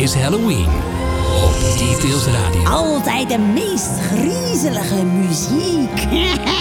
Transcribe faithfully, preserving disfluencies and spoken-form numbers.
is Halloween. Op Details Radio. Altijd de meest griezelige muziek.